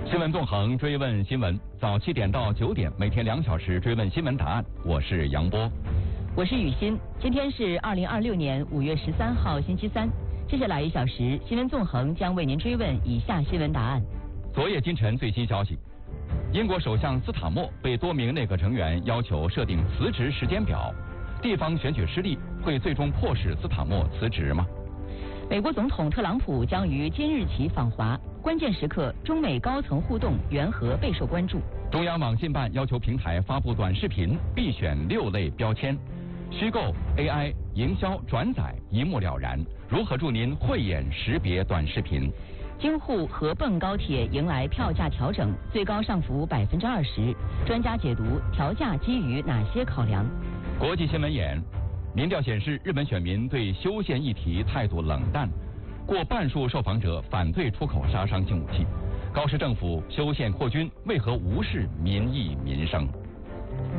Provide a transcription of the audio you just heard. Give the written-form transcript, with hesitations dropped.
新闻纵横，追问新闻，早7点到9点，每天2小时追问新闻答案。我是杨波， 我是雨欣。今天是2026年5月13号，星期三。接下来1小时，新闻纵横将为您追问以下新闻答案。 昨夜今晨最新消息，英国首相斯塔默被多名内阁成员要求设定辞职时间表。地方选举失利会最终迫使斯塔默辞职吗？ 美国总统特朗普将于今日起访华，关键时刻中美高层互动缘何备受关注。 中央网信办要求平台发布短视频必选6类标签，虚构、AI、营销、转载一目了然。如何助您慧眼识别短视频？ 京沪合泵高铁迎来票价调整，最高上浮20%。专家解读调价基于哪些考量？ 国际新闻眼，民调显示日本选民对修宪议题态度冷淡，过半数受访者反对出口杀伤性武器。高市政府修宪扩军，为何无视民意民生？